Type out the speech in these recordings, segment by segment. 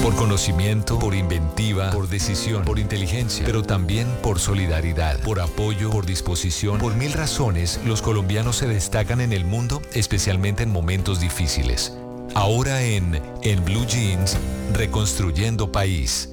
Por conocimiento, por inventiva, por decisión, por inteligencia, pero también por solidaridad, por apoyo, por disposición. Por mil razones, los colombianos se destacan en el mundo, especialmente en momentos difíciles. Ahora en Blue Jeans, Reconstruyendo País.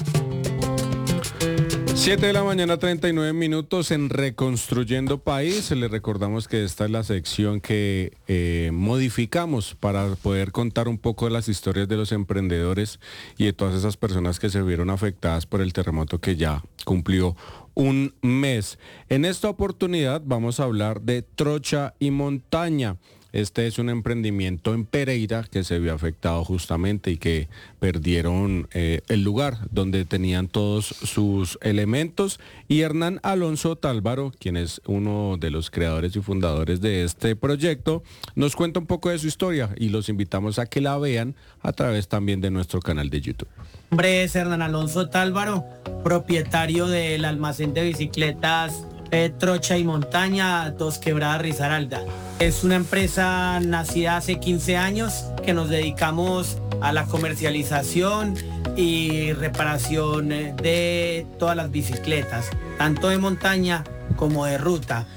7 de la mañana, 39 minutos en Reconstruyendo País. Les recordamos que esta es la sección que modificamos para poder contar un poco de las historias de los emprendedores y de todas esas personas que se vieron afectadas por el terremoto que ya cumplió un mes. En esta oportunidad vamos a hablar de Trocha y Montaña. Este es un emprendimiento en Pereira que se vio afectado justamente y que perdieron el lugar donde tenían todos sus elementos. Y Hernán Alonso Tálvaro, quien es uno de los creadores y fundadores de este proyecto, nos cuenta un poco de su historia y los invitamos a que la vean a través también de nuestro canal de YouTube. Mi nombre es Hernán Alonso Tálvaro, propietario del almacén de bicicletas Trocha y Montaña, Dos Quebradas, Risaralda. Es una empresa nacida hace 15 años que nos dedicamos a la comercialización y reparación de todas las bicicletas, tanto de montaña como de ruta.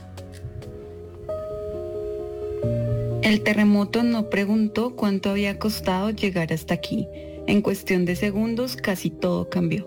El terremoto no preguntó cuánto había costado llegar hasta aquí. En cuestión de segundos casi todo cambió.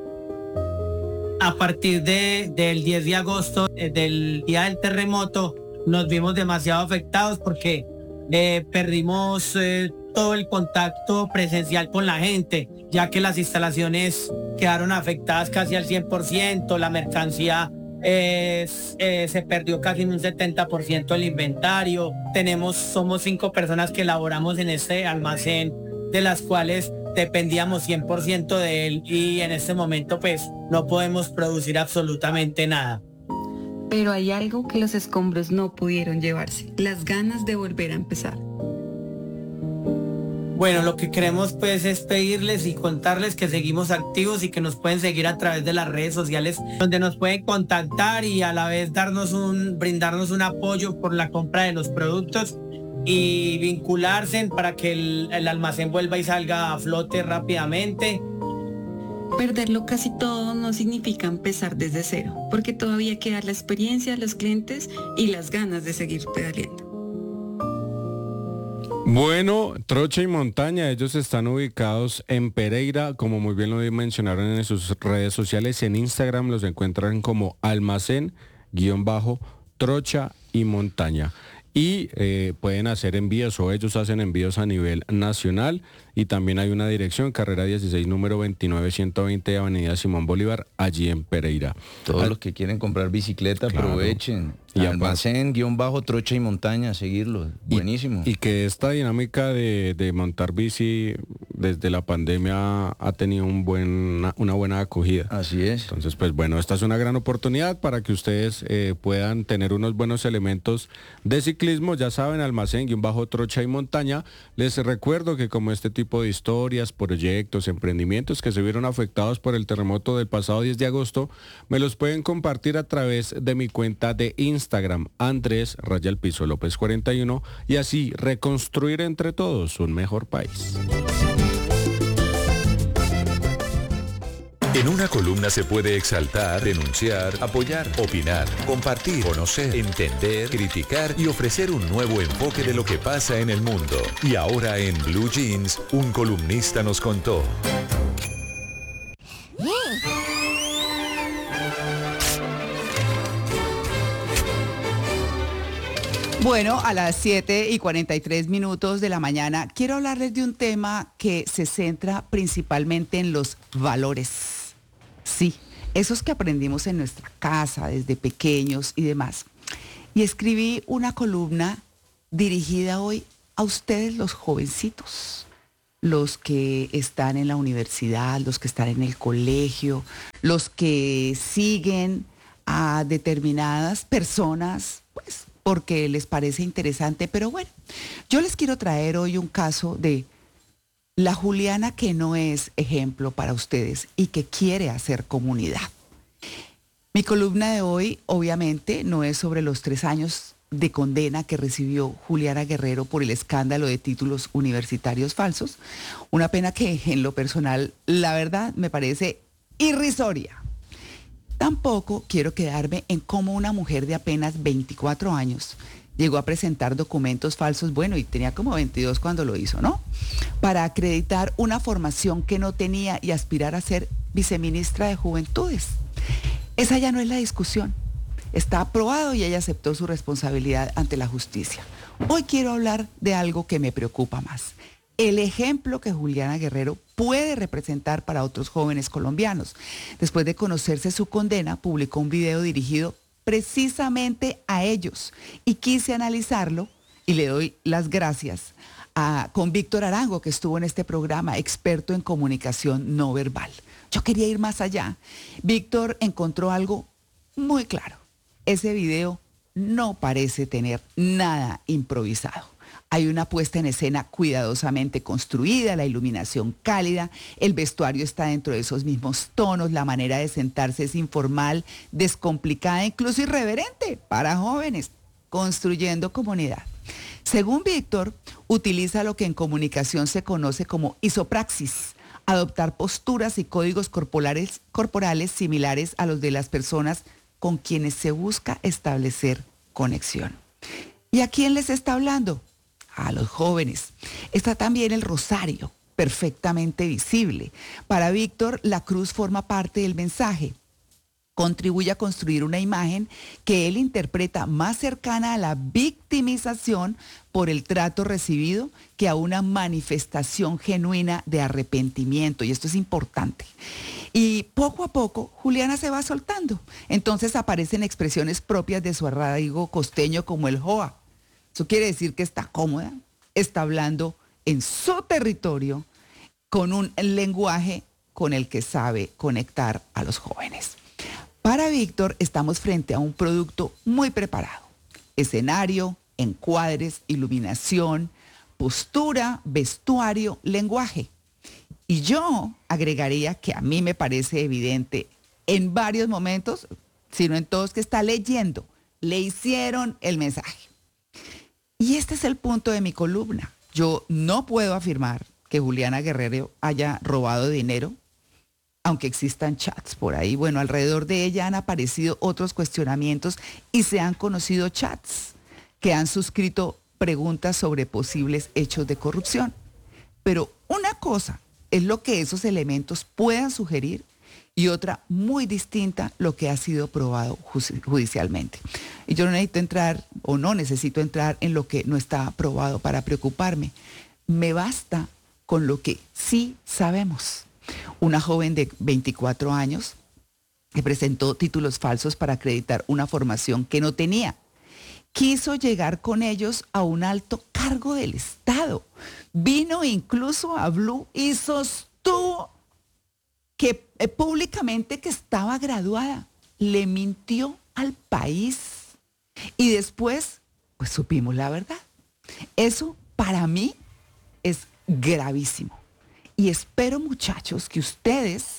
A partir del 10 de agosto, del día del terremoto, nos vimos demasiado afectados porque perdimos todo el contacto presencial con la gente, ya que las instalaciones quedaron afectadas casi al 100%, la mercancía se perdió casi en un 70% del inventario. Somos 5 personas que laboramos en este almacén, de las cuales dependíamos 100% de él, y en este momento pues no podemos producir absolutamente nada. Pero hay algo que los escombros no pudieron llevarse: las ganas de volver a empezar. Bueno, lo que queremos pues es pedirles y contarles que seguimos activos y que nos pueden seguir a través de las redes sociales, donde nos pueden contactar y a la vez brindarnos un apoyo por la compra de los productos y vincularse para que el almacén vuelva y salga a flote rápidamente. Perderlo casi todo no significa empezar desde cero, porque todavía queda la experiencia, los clientes y las ganas de seguir pedaleando. Bueno, Trocha y Montaña, ellos están ubicados en Pereira, como muy bien lo mencionaron en sus redes sociales. En Instagram los encuentran como almacén_Trocha y Montaña. Y pueden hacer envíos, o ellos hacen envíos a nivel nacional, y también hay una dirección, carrera 16, número 29120, avenida Simón Bolívar, allí en Pereira. Todos los que quieren comprar bicicleta, claro, aprovechen. Y almacén_Trocha y Montaña, seguirlo, buenísimo. Y que esta dinámica de montar bici desde la pandemia ha tenido una buena acogida. Así es. Entonces, pues bueno, esta es una gran oportunidad para que ustedes puedan tener unos buenos elementos de ciclismo. Ya saben, almacén_Trocha y Montaña. Les recuerdo que como este tipo de historias, proyectos, emprendimientos que se vieron afectados por el terremoto del pasado 10 de agosto, me los pueden compartir a través de mi cuenta de Instagram, Andrés_López 41, y así reconstruir entre todos un mejor país. En una columna se puede exaltar, denunciar, apoyar, opinar, compartir, conocer, entender, criticar y ofrecer un nuevo enfoque de lo que pasa en el mundo. Y ahora en Blue Jeans, un columnista nos contó. Bueno, a las 7:43 de la mañana quiero hablarles de un tema que se centra principalmente en los valores. Sí, esos que aprendimos en nuestra casa desde pequeños y demás. Y escribí una columna dirigida hoy a ustedes, los jovencitos, los que están en la universidad, los que están en el colegio, los que siguen a determinadas personas, pues porque les parece interesante. Pero bueno, yo les quiero traer hoy un caso de la Juliana que no es ejemplo para ustedes y que quiere hacer comunidad. Mi columna de hoy obviamente no es sobre los 3 años de condena que recibió Juliana Guerrero por el escándalo de títulos universitarios falsos. Una pena que en lo personal, la verdad, me parece irrisoria. Tampoco quiero quedarme en cómo una mujer de apenas 24 años llegó a presentar documentos falsos, bueno, y tenía como 22 cuando lo hizo, ¿no? Para acreditar una formación que no tenía y aspirar a ser viceministra de Juventudes. Esa ya no es la discusión. Está aprobado y ella aceptó su responsabilidad ante la justicia. Hoy quiero hablar de algo que me preocupa más. El ejemplo que Juliana Guerrero puede representar para otros jóvenes colombianos. Después de conocerse su condena, publicó un video dirigido precisamente a ellos y quise analizarlo y le doy las gracias con Víctor Arango, que estuvo en este programa, experto en comunicación no verbal. Yo quería ir más allá. Víctor encontró algo muy claro. Ese video no parece tener nada improvisado. Hay una puesta en escena cuidadosamente construida, la iluminación cálida, el vestuario está dentro de esos mismos tonos, la manera de sentarse es informal, descomplicada, incluso irreverente para jóvenes, construyendo comunidad. Según Víctor, utiliza lo que en comunicación se conoce como isopraxis, adoptar posturas y códigos corporales similares a los de las personas con quienes se busca establecer conexión. ¿Y a quién les está hablando? A los jóvenes. Está también el rosario, perfectamente visible. Para Víctor, la cruz forma parte del mensaje. Contribuye a construir una imagen que él interpreta más cercana a la victimización por el trato recibido que a una manifestación genuina de arrepentimiento. Y esto es importante. Y poco a poco, Juliana se va soltando. Entonces aparecen expresiones propias de su arraigo costeño como el joa. Eso quiere decir que está cómoda, está hablando en su territorio con un lenguaje con el que sabe conectar a los jóvenes. Para Víctor estamos frente a un producto muy preparado. Escenario, encuadres, iluminación, postura, vestuario, lenguaje. Y yo agregaría que a mí me parece evidente en varios momentos, sino en todos, que está leyendo. Le hicieron el mensaje. Y este es el punto de mi columna. Yo no puedo afirmar que Juliana Guerrero haya robado dinero, aunque existan chats por ahí. Bueno, alrededor de ella han aparecido otros cuestionamientos y se han conocido chats que han suscrito preguntas sobre posibles hechos de corrupción. Pero una cosa es lo que esos elementos puedan sugerir y otra muy distinta lo que ha sido probado judicialmente. Y yo no necesito entrar en lo que no está probado para preocuparme. Me basta con lo que sí sabemos. Una joven de 24 años que presentó títulos falsos para acreditar una formación que no tenía. Quiso llegar con ellos a un alto cargo del Estado. Vino incluso a Blue y sostuvo que públicamente que estaba graduada. Le mintió al país. Y después, pues supimos la verdad. Eso para mí es gravísimo. Y espero, muchachos, que ustedes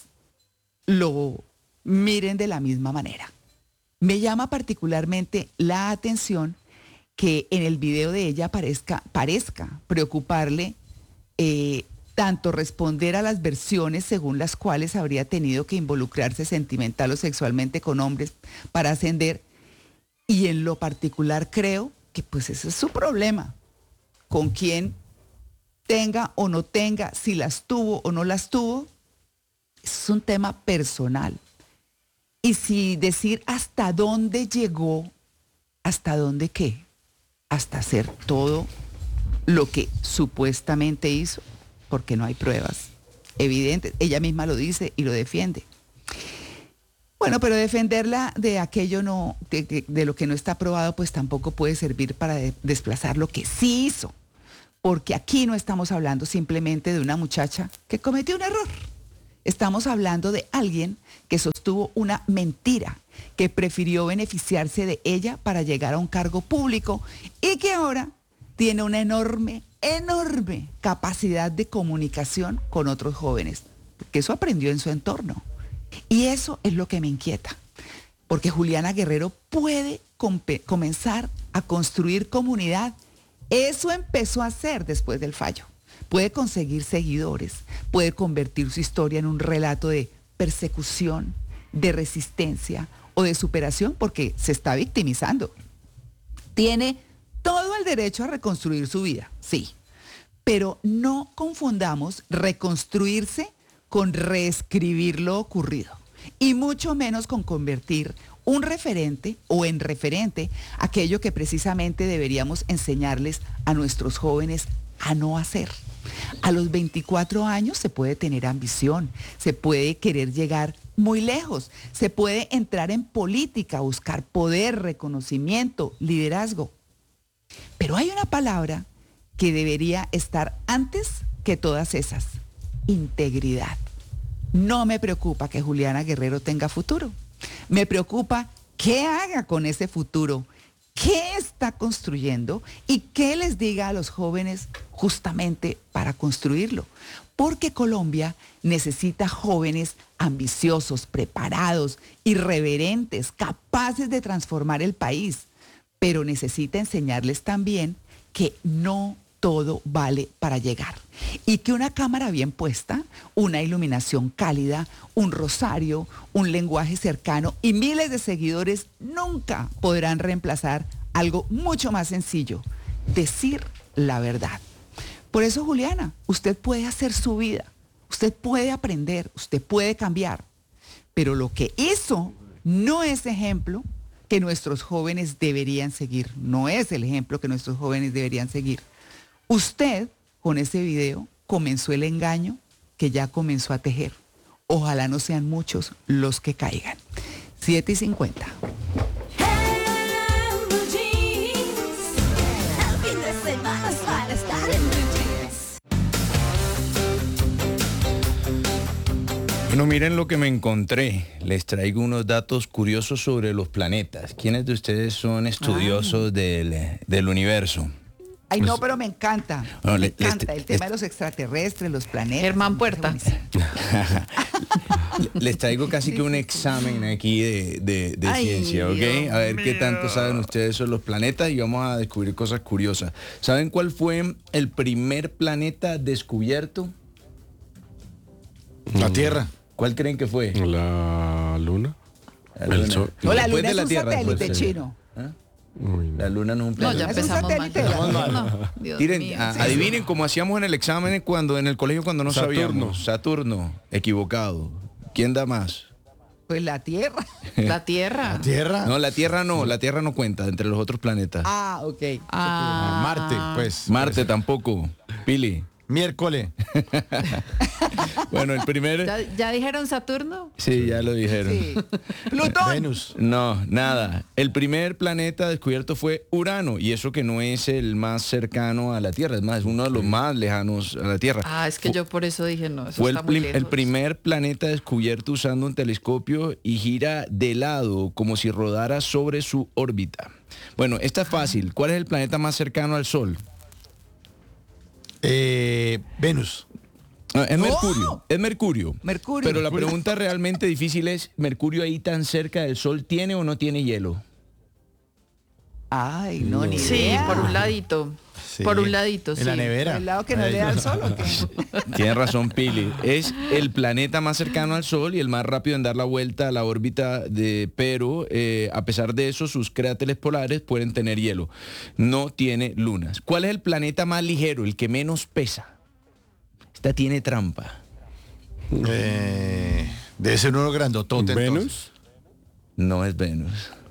lo miren de la misma manera. Me llama particularmente la atención que en el video de ella parezca preocuparle tanto responder a las versiones según las cuales habría tenido que involucrarse sentimental o sexualmente con hombres para ascender. Y en lo particular creo que pues ese es su problema. Con quién tenga o no tenga, si las tuvo o no las tuvo, es un tema personal. Y si decir hasta dónde llegó, hasta dónde qué, hasta hacer todo lo que supuestamente hizo, porque no hay pruebas evidentes. Ella misma lo dice y lo defiende. Bueno, pero defenderla de aquello de lo que no está probado, pues tampoco puede servir para desplazar lo que sí hizo. Porque aquí no estamos hablando simplemente de una muchacha que cometió un error. Estamos hablando de alguien que sostuvo una mentira, que prefirió beneficiarse de ella para llegar a un cargo público y que ahora tiene una enorme capacidad de comunicación con otros jóvenes, porque eso aprendió en su entorno. Y eso es lo que me inquieta, porque Juliana Guerrero puede comenzar a construir comunidad. Eso empezó a hacer después del fallo. Puede conseguir seguidores, puede convertir su historia en un relato de persecución, de resistencia o de superación porque se está victimizando. Tiene todo el derecho a reconstruir su vida, sí, pero no confundamos reconstruirse con reescribir lo ocurrido y mucho menos con convertir un referente o en referente aquello que precisamente deberíamos enseñarles a nuestros jóvenes a no hacer. A los 24 años se puede tener ambición, se puede querer llegar muy lejos, se puede entrar en política, buscar poder, reconocimiento, liderazgo. Pero hay una palabra que debería estar antes que todas esas: integridad. No me preocupa que Juliana Guerrero tenga futuro. Me preocupa qué haga con ese futuro, qué está construyendo y qué les diga a los jóvenes justamente para construirlo. Porque Colombia necesita jóvenes ambiciosos, preparados, irreverentes, capaces de transformar el país. Pero necesita enseñarles también que no todo vale para llegar. Y que una cámara bien puesta, una iluminación cálida, un rosario, un lenguaje cercano y miles de seguidores nunca podrán reemplazar algo mucho más sencillo: decir la verdad. Por eso, Juliana, usted puede hacer su vida, usted puede aprender, usted puede cambiar. Pero lo que hizo no es ejemplo que nuestros jóvenes deberían seguir. No es el ejemplo que nuestros jóvenes deberían seguir. Usted, con ese video, comenzó el engaño que ya comenzó a tejer. Ojalá no sean muchos los que caigan. 7:50. Bueno, miren lo que me encontré. Les traigo unos datos curiosos sobre los planetas. ¿Quiénes de ustedes son estudiosos del universo? Ay, no, pero me encanta. Bueno, me encanta el tema de los extraterrestres, los planetas. Germán Puerta. Les traigo casi que un examen aquí de ciencia, ¿ok? Dios A ver qué mío. tanto saben ustedes sobre los planetas y vamos a descubrir cosas curiosas. ¿Saben cuál fue el primer planeta descubierto? La Tierra. ¿Cuál creen que fue? La luna. La El Luna. Sol. No, la Después luna de es un Tierra, satélite pues, chino. ¿Ah? Uy, no. La Luna no es un No, planeta. ya Es un empezamos mal. satélite. No, Dios Tiren, mío. adivinen como hacíamos en el examen en el colegio cuando no Saturno. sabíamos. Saturno, equivocado. ¿Quién da más? Pues la Tierra. La Tierra. Tierra. No, la Tierra no cuenta entre los otros planetas. Ah, ok. Ah, Marte, pues. Marte tampoco. Pili. Miércoles. Bueno, el primer... ¿Ya dijeron Saturno? Sí, ya lo dijeron. Sí. Plutón. Venus. No, nada. El primer planeta descubierto fue Urano, y eso que no es el más cercano a la Tierra, es más, es uno de los más lejanos a la Tierra. Ah, es que yo por eso dije no, eso Fue está muy el lejos. primer planeta descubierto usando un telescopio y gira de lado, como si rodara sobre su órbita. Bueno, esta es fácil. ¿Cuál es el planeta más cercano al Sol? Venus. Ah, es ¡No! Mercurio. Es Mercurio. Mercurio. Pero la pregunta realmente difícil es, ¿Mercurio ahí tan cerca del Sol tiene o no tiene hielo? Ay, no, ni Sí, idea. por un ladito. Sí. Por un ladito, sí. En la nevera. Por el lado que no le da el sol, ¿o qué? Tiene razón, Pili. Es el planeta más cercano al Sol y el más rápido en dar la vuelta a la órbita, pero a pesar de eso, sus cráteres polares pueden tener hielo. No tiene lunas. ¿Cuál es el planeta más ligero, el que menos pesa? Esta tiene trampa. Debe ser uno grandotote. ¿Venus? No es Venus.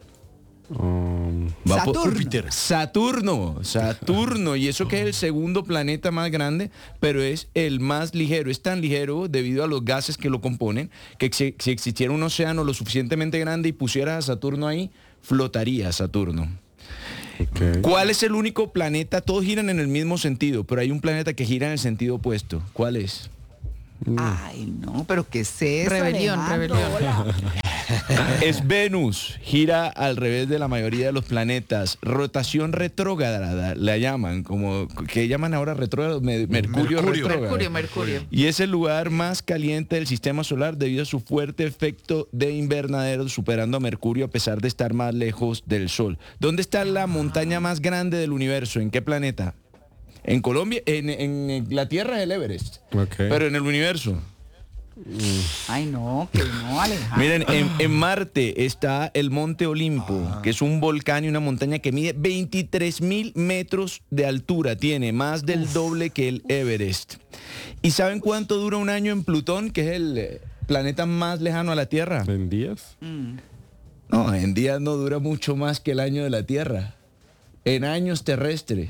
Va por- Saturno. Júpiter. Saturno, y eso que es el segundo planeta más grande, pero es el más ligero. Es tan ligero debido a los gases que lo componen, que si existiera un océano lo suficientemente grande y pusieras a Saturno ahí, flotaría Saturno. Ok. ¿Cuál es el único planeta? Todos giran en el mismo sentido, pero hay un planeta que gira en el sentido opuesto. ¿Cuál es? Ay, no, pero ¿qué es eso? Rebelión, Alejandro? rebelión. Hola. Es Venus, gira al revés de la mayoría de los planetas. Rotación retrógrada, la llaman, como que llaman ahora retrógrado, Mercurio retrógrado. Mercurio. Y es el lugar más caliente del sistema solar debido a su fuerte efecto de invernadero, superando a Mercurio a pesar de estar más lejos del Sol. ¿Dónde está la montaña más grande del universo? ¿En qué planeta? En Colombia, en la Tierra es el Everest, pero en el universo. Ay, no, que no, Alejandro. Miren, en Marte está el Monte Olimpo, que es un volcán y una montaña que mide 23.000 metros de altura. Tiene más del doble que el Everest. ¿Y saben cuánto dura un año en Plutón, que es el planeta más lejano a la Tierra? ¿En días? No, en días no dura mucho más que el año de la Tierra. En años terrestres.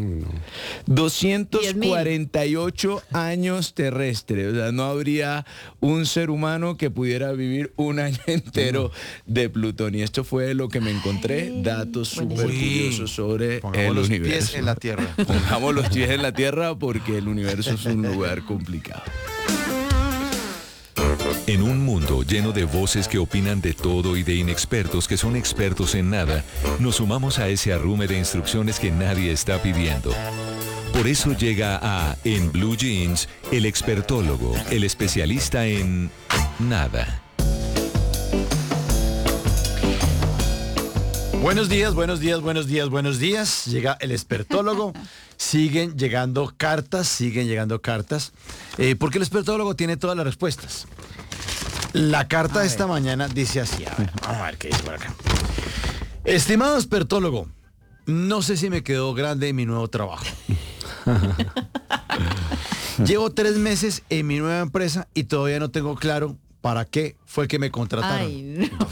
248 años terrestres. O sea, no habría un ser humano que pudiera vivir un año entero de Plutón. Y esto fue lo que me encontré. Datos súper curiosos sobre el universo. Pongamos los pies en la Tierra. Pongamos los pies en la Tierra porque el universo es un lugar complicado. En un mundo lleno de voces que opinan de todo y de inexpertos que son expertos en nada, nos sumamos a ese arrume de instrucciones que nadie está pidiendo. Por eso llega a En Blue Jeans, el expertólogo, el especialista en nada. Buenos días, buenos días, buenos días, buenos días. Llega el expertólogo. Siguen llegando cartas, porque el expertólogo tiene todas las respuestas. La carta de esta mañana dice así, vamos a ver qué dice por acá. Estimado expertólogo, no sé si me quedó grande mi nuevo trabajo. Llevo 3 meses en mi nueva empresa y todavía no tengo claro para qué fue que me contrataron. Ay, no.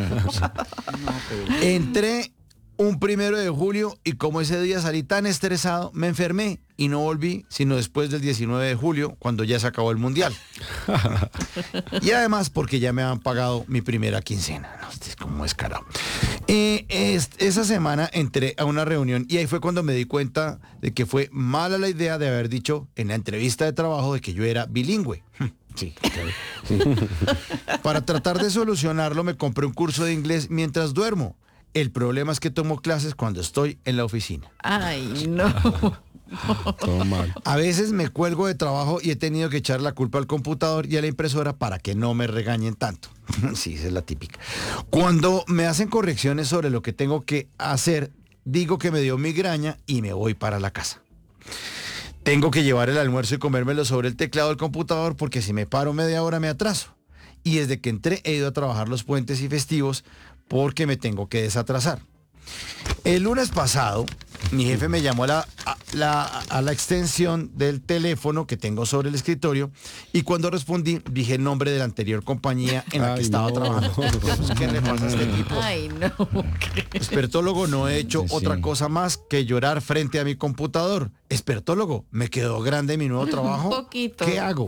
Entré un 1 de julio y como ese día salí tan estresado, me enfermé y no volví sino después del 19 de julio, cuando ya se acabó el mundial. Y además porque ya me han pagado mi primera quincena. No, es como descarado. Esa semana entré a una reunión y ahí fue cuando me di cuenta de que fue mala la idea de haber dicho en la entrevista de trabajo de que yo era bilingüe. Sí. Para tratar de solucionarlo me compré un curso de inglés mientras duermo. El problema es que tomo clases cuando estoy en la oficina. Ay, no. Todo mal. A veces me cuelgo de trabajo y he tenido que echar la culpa al computador y a la impresora para que no me regañen tanto. Sí, esa es la típica. Cuando me hacen correcciones sobre lo que tengo que hacer, digo que me dio migraña y me voy para la casa. Tengo que llevar el almuerzo y comérmelo sobre el teclado del computador porque si me paro media hora me atraso. Y desde que entré he ido a trabajar los puentes y festivos porque me tengo que desatrasar. El lunes pasado, mi jefe me llamó a la extensión del teléfono que tengo sobre el escritorio y cuando respondí dije el nombre de la anterior compañía en la que estaba trabajando. ¿Qué le pasa a este tipo? Ay, no. Expertólogo, no he hecho otra cosa más que llorar frente a mi computador. Expertólogo, ¿me quedó grande mi nuevo trabajo? Un poquito. ¿Qué hago?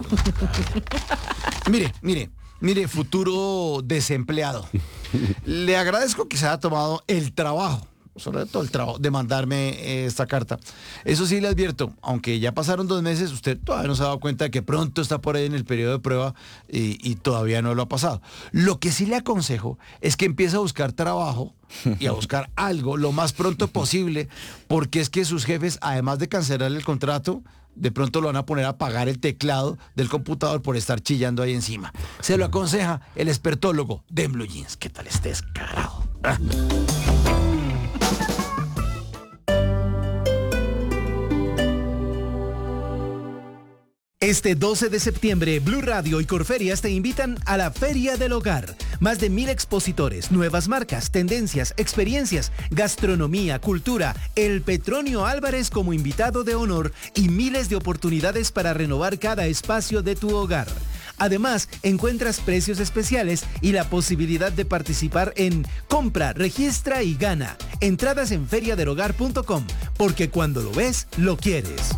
Mire, futuro desempleado. Le agradezco que se haya tomado el trabajo, sobre todo el trabajo, de mandarme esta carta. Eso sí le advierto, aunque ya pasaron 2 meses, usted todavía no se ha dado cuenta de que pronto está por ahí en el periodo de prueba y todavía no lo ha pasado. Lo que sí le aconsejo es que empiece a buscar trabajo y a buscar algo lo más pronto posible, porque es que sus jefes, además de cancelar el contrato, de pronto lo van a poner a pagar el teclado del computador por estar chillando ahí encima. Se lo aconseja el expertólogo de Blue Jeans. ¿Qué tal este descarado? Este 12 de septiembre, Blue Radio y Corferias te invitan a la Feria del Hogar. Más de 1000 expositores, nuevas marcas, tendencias, experiencias, gastronomía, cultura, el Petronio Álvarez como invitado de honor y miles de oportunidades para renovar cada espacio de tu hogar. Además, encuentras precios especiales y la posibilidad de participar en Compra, Registra y Gana. Entradas en feriadelhogar.com, porque cuando lo ves, lo quieres.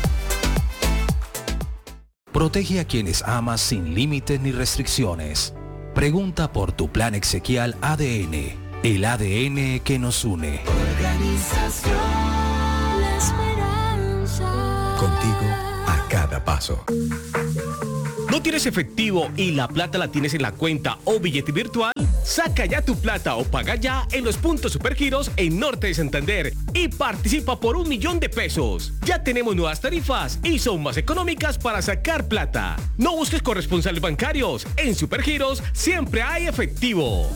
Protege a quienes amas sin límites ni restricciones. Pregunta por tu plan exequial ADN, el ADN que nos une. Organización La Esperanza. Contigo a cada paso. ¿No tienes efectivo y la plata la tienes en la cuenta o billete virtual? Saca ya tu plata o paga ya en los puntos Supergiros en Norte de Santander y participa por 1 millón de pesos. Ya tenemos nuevas tarifas y son más económicas para sacar plata. No busques corresponsales bancarios. En Supergiros siempre hay efectivo.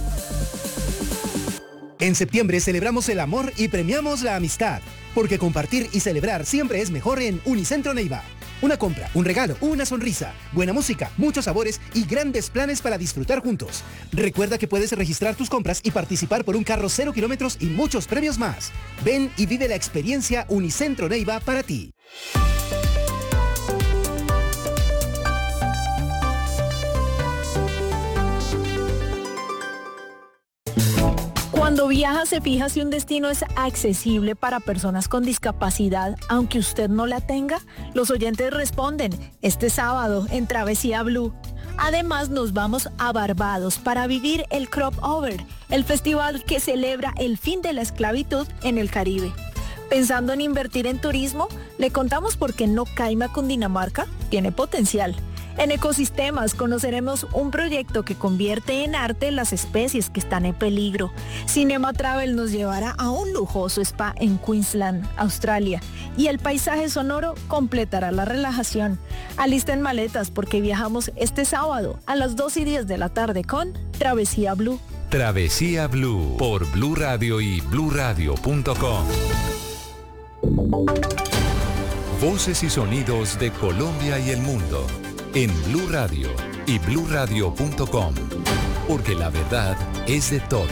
En septiembre celebramos el amor y premiamos la amistad, porque compartir y celebrar siempre es mejor en Unicentro Neiva. Una compra, un regalo, una sonrisa, buena música, muchos sabores y grandes planes para disfrutar juntos. Recuerda que puedes registrar tus compras y participar por un carro 0 kilómetros y muchos premios más. Ven y vive la experiencia Unicentro Neiva para ti. Cuando viaja se fija si un destino es accesible para personas con discapacidad, aunque usted no la tenga. Los oyentes responden este sábado en Travesía Blue. Además nos vamos a Barbados para vivir el Crop Over, el festival que celebra el fin de la esclavitud en el Caribe. Pensando en invertir en turismo, le contamos por qué No Caima, Cundinamarca tiene potencial. En Ecosistemas conoceremos un proyecto que convierte en arte las especies que están en peligro. Cinema Travel nos llevará a un lujoso spa en Queensland, Australia, y el paisaje sonoro completará la relajación. Alisten maletas porque viajamos este sábado a las 2:10 de la tarde con Travesía Blue. Travesía Blue por Blue Radio y bluradio.com. Voces y sonidos de Colombia y el mundo en Blue Radio y bluradio.com, porque la verdad es de todos.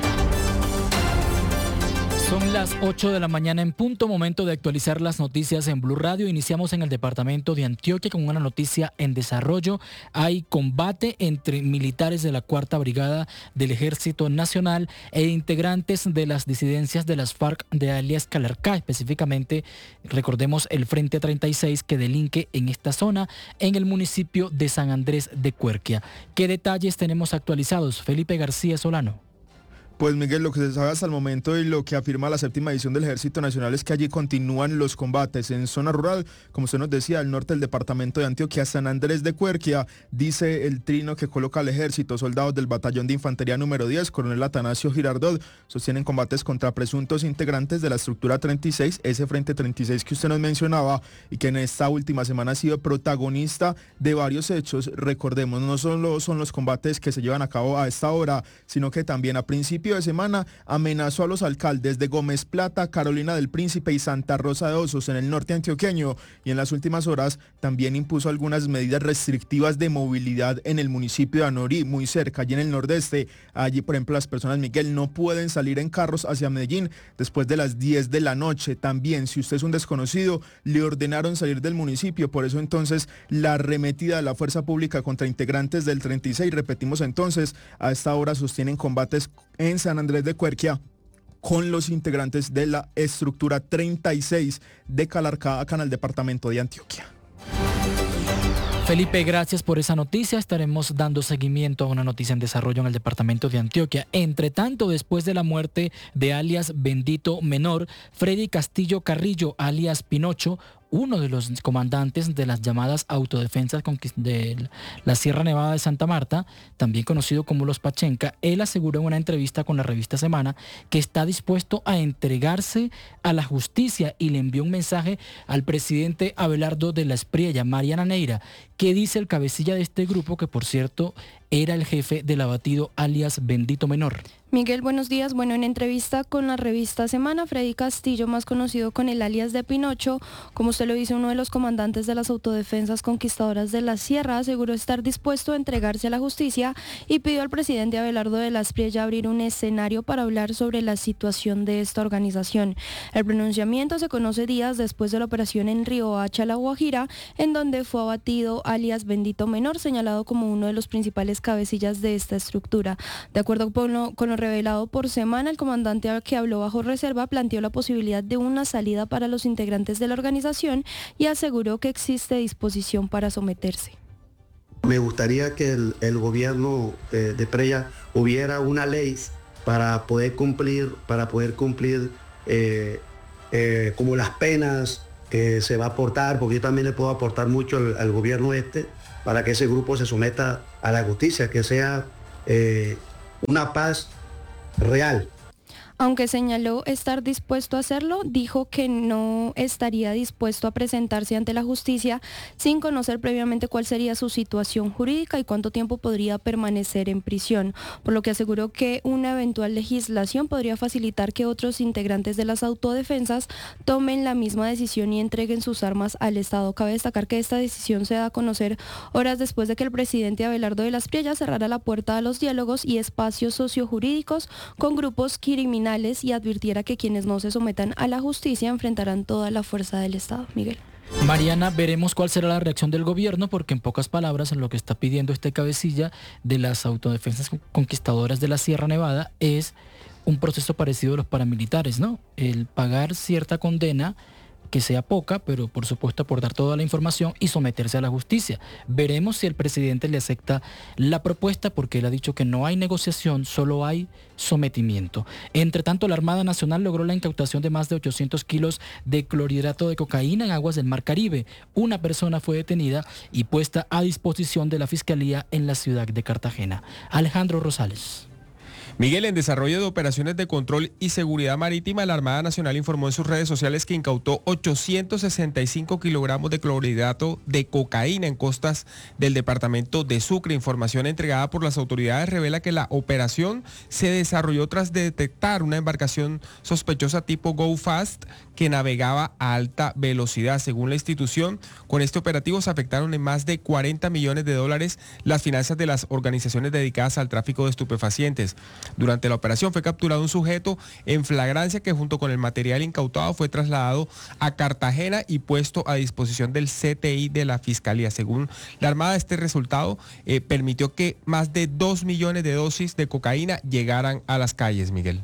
Son las 8 de la mañana en punto, momento de actualizar las noticias en Blue Radio. Iniciamos en el departamento de Antioquia con una noticia en desarrollo. Hay combate entre militares de la 4ª Brigada del Ejército Nacional e integrantes de las disidencias de las FARC de alias Calarcá, específicamente, recordemos, el Frente 36 que delinque en esta zona, en el municipio de San Andrés de Cuerquia. ¿Qué detalles tenemos actualizados? Felipe García Solano. Pues Miguel, lo que se sabe hasta el momento y lo que afirma la 7ª edición del Ejército Nacional es que allí continúan los combates en zona rural, como usted nos decía, al norte del departamento de Antioquia, San Andrés de Cuerquia. Dice el trino que coloca al ejército, soldados del batallón de infantería número 10, coronel Atanasio Girardot, sostienen combates contra presuntos integrantes de la estructura 36, ese Frente 36 que usted nos mencionaba y que en esta última semana ha sido protagonista de varios hechos. Recordemos, no solo son los combates que se llevan a cabo a esta hora, sino que también a principio de semana amenazó a los alcaldes de Gómez Plata, Carolina del Príncipe y Santa Rosa de Osos en el norte antioqueño, y en las últimas horas también impuso algunas medidas restrictivas de movilidad en el municipio de Anorí, muy cerca, allí en el nordeste. Allí, por ejemplo, las personas, Miguel, no pueden salir en carros hacia Medellín después de las 10 de la noche. También, si usted es un desconocido, le ordenaron salir del municipio. Por eso entonces la arremetida de la fuerza pública contra integrantes del 36, repetimos entonces, a esta hora sostienen combates en San Andrés de Cuerquia con los integrantes de la estructura 36 de Calarcá, acá en el departamento de Antioquia. Felipe, gracias por esa noticia. Estaremos dando seguimiento a una noticia en desarrollo en el departamento de Antioquia. Entre tanto, después de la muerte de alias Bendito Menor, Freddy Castillo Carrillo, alias Pinocho, uno de los comandantes de las llamadas autodefensas de la Sierra Nevada de Santa Marta, también conocido como los Pachenca, él aseguró en una entrevista con la revista Semana que está dispuesto a entregarse a la justicia y le envió un mensaje al presidente Abelardo de la Espriella, Mariana Neira. ¿Qué dice el cabecilla de este grupo, que por cierto era el jefe del abatido alias Bendito Menor? Miguel, buenos días. Bueno, en entrevista con la revista Semana, Freddy Castillo, más conocido con el alias de Pinocho, como usted lo dice, uno de los comandantes de las autodefensas conquistadoras de la Sierra, aseguró estar dispuesto a entregarse a la justicia y pidió al presidente Abelardo de la Espriella abrir un escenario para hablar sobre la situación de esta organización. El pronunciamiento se conoce días después de la operación en Riohacha, La Guajira, en donde fue abatido alias Bendito Menor, señalado como uno de los principales cabecillas de esta estructura. De acuerdo con lo revelado por Semana, el comandante que habló bajo reserva planteó la posibilidad de una salida para los integrantes de la organización y aseguró que existe disposición para someterse. Me gustaría que el gobierno de Espriella hubiera una ley para poder cumplir como las penas que se va a aportar, porque yo también le puedo aportar mucho al gobierno para que ese grupo se someta a la justicia, que sea una paz real. Aunque señaló estar dispuesto a hacerlo, dijo que no estaría dispuesto a presentarse ante la justicia sin conocer previamente cuál sería su situación jurídica y cuánto tiempo podría permanecer en prisión, por lo que aseguró que una eventual legislación podría facilitar que otros integrantes de las autodefensas tomen la misma decisión y entreguen sus armas al Estado. Cabe destacar que esta decisión se da a conocer horas después de que el presidente Abelardo de las Priellas cerrara la puerta a los diálogos y espacios sociojurídicos con grupos criminales y advirtiera que quienes no se sometan a la justicia enfrentarán toda la fuerza del Estado. Miguel. Mariana, veremos cuál será la reacción del gobierno, porque en pocas palabras lo que está pidiendo este cabecilla de las autodefensas conquistadoras de la Sierra Nevada es un proceso parecido a los paramilitares, ¿no? El pagar cierta condena, que sea poca, pero por supuesto aportar toda la información y someterse a la justicia. Veremos si el presidente le acepta la propuesta, porque él ha dicho que no hay negociación, solo hay sometimiento. Entre tanto, la Armada Nacional logró la incautación de más de 800 kilos de clorhidrato de cocaína en aguas del Mar Caribe. Una persona fue detenida y puesta a disposición de la Fiscalía en la ciudad de Cartagena. Alejandro Rosales. Miguel, en desarrollo de operaciones de control y seguridad marítima, la Armada Nacional informó en sus redes sociales que incautó 865 kilogramos de clorhidrato de cocaína en costas del departamento de Sucre. Información entregada por las autoridades revela que la operación se desarrolló tras detectar una embarcación sospechosa tipo Go Fast que navegaba a alta velocidad. Según la institución, con este operativo se afectaron en más de 40 millones de dólares las finanzas de las organizaciones dedicadas al tráfico de estupefacientes. Durante la operación fue capturado un sujeto en flagrancia que junto con el material incautado fue trasladado a Cartagena y puesto a disposición del CTI de la Fiscalía. Según la Armada, este resultado permitió que más de 2 millones de dosis de cocaína llegaran a las calles, Miguel.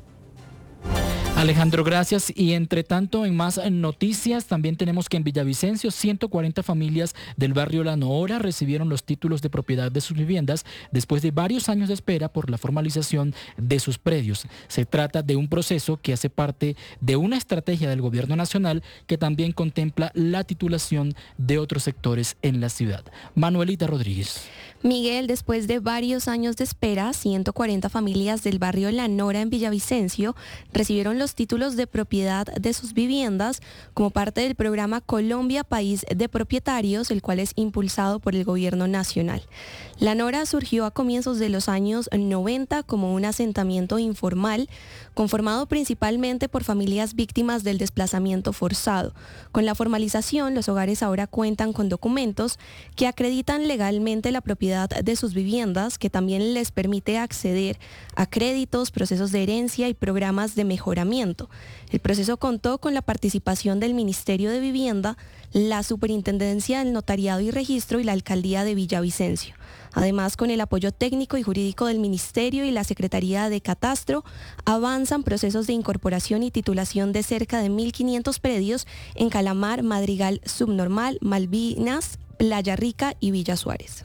Alejandro, gracias. Y entre tanto, en más noticias, también tenemos que en Villavicencio 140 familias del barrio La Nohora recibieron los títulos de propiedad de sus viviendas después de varios años de espera por la formalización de sus predios. Se trata de un proceso que hace parte de una estrategia del gobierno nacional que también contempla la titulación de otros sectores en la ciudad. Manuelita Rodríguez. Miguel, después de varios años de espera, 140 familias del barrio La Nora en Villavicencio recibieron los títulos de propiedad de sus viviendas como parte del programa Colombia País de Propietarios, el cual es impulsado por el gobierno nacional. La Nora surgió a comienzos de los años 90 como un asentamiento informal conformado principalmente por familias víctimas del desplazamiento forzado. Con la formalización, los hogares ahora cuentan con documentos que acreditan legalmente la propiedad de sus viviendas, que también les permite acceder a créditos, procesos de herencia y programas de mejoramiento. El proceso contó con la participación del Ministerio de Vivienda, la Superintendencia del Notariado y Registro y la Alcaldía de Villavicencio. Además, con el apoyo técnico y jurídico del Ministerio y la Secretaría de Catastro, avanzan procesos de incorporación y titulación de cerca de 1.500 predios en Calamar, Madrigal Subnormal, Malvinas, Playa Rica y Villa Suárez.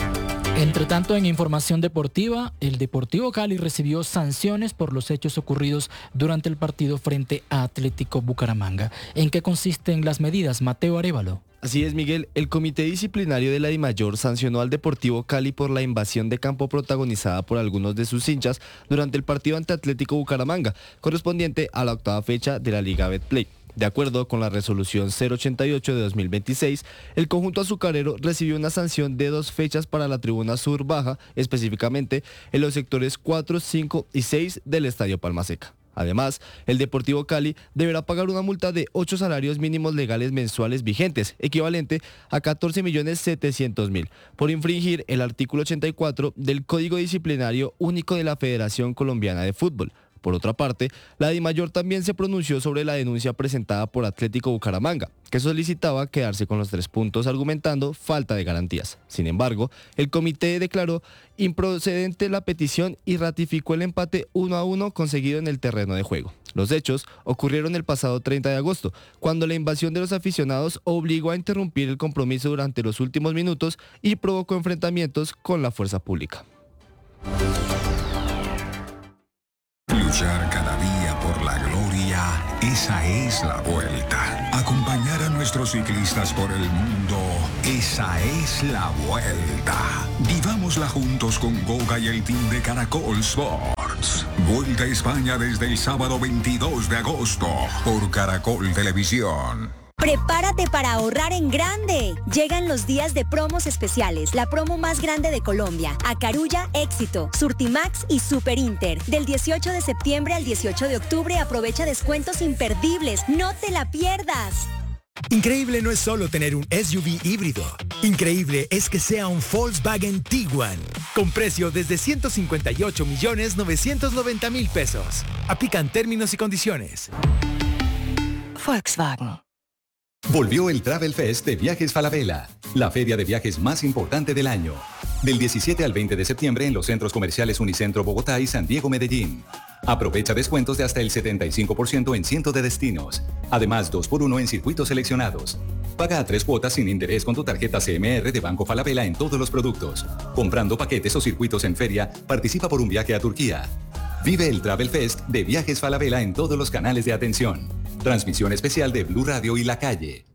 Entre tanto, en información deportiva, el Deportivo Cali recibió sanciones por los hechos ocurridos durante el partido frente a Atlético Bucaramanga. ¿En qué consisten las medidas, Mateo Arévalo? Así es, Miguel. El Comité Disciplinario de la DIMAYOR sancionó al Deportivo Cali por la invasión de campo protagonizada por algunos de sus hinchas durante el partido ante Atlético Bucaramanga, correspondiente a la 8ª fecha de la Liga Betplay. De acuerdo con la resolución 088 de 2026, el conjunto azucarero recibió una sanción de 2 fechas para la tribuna sur baja, específicamente en los sectores 4, 5 y 6 del Estadio Palma Seca. Además, el Deportivo Cali deberá pagar una multa de 8 salarios mínimos legales mensuales vigentes, equivalente a 14.700.000, por infringir el artículo 84 del Código Disciplinario Único de la Federación Colombiana de Fútbol. Por otra parte, la DIMAYOR también se pronunció sobre la denuncia presentada por Atlético Bucaramanga, que solicitaba quedarse con los 3 puntos argumentando falta de garantías. Sin embargo, el comité declaró improcedente la petición y ratificó el empate 1-1 conseguido en el terreno de juego. Los hechos ocurrieron el pasado 30 de agosto, cuando la invasión de los aficionados obligó a interrumpir el compromiso durante los últimos minutos y provocó enfrentamientos con la fuerza pública. Luchar cada día por la gloria, esa es la vuelta. Acompañar a nuestros ciclistas por el mundo, esa es la vuelta. Vivámosla juntos con Goga y el team de Caracol Sports. Vuelta a España desde el sábado 22 de agosto por Caracol Televisión. Prepárate para ahorrar en grande. Llegan los días de promos especiales, la promo más grande de Colombia. Acarulla, Éxito, Surtimax y Super Inter. Del 18 de septiembre al 18 de octubre aprovecha descuentos imperdibles. ¡No te la pierdas! Increíble no es solo tener un SUV híbrido. Increíble es que sea un Volkswagen Tiguan, con precio desde 158.990.000 pesos. Aplican términos y condiciones. Volkswagen. Volvió el Travel Fest de Viajes Falabella, la feria de viajes más importante del año. Del 17 al 20 de septiembre en los centros comerciales Unicentro Bogotá y San Diego Medellín. Aprovecha descuentos de hasta el 75% en cientos de destinos. Además, 2x1 en circuitos seleccionados. Paga a 3 cuotas sin interés con tu tarjeta CMR de Banco Falabella en todos los productos. Comprando paquetes o circuitos en feria, participa por un viaje a Turquía. Vive el Travel Fest de Viajes Falabella en todos los canales de atención. Transmisión especial de Blue Radio y La Calle.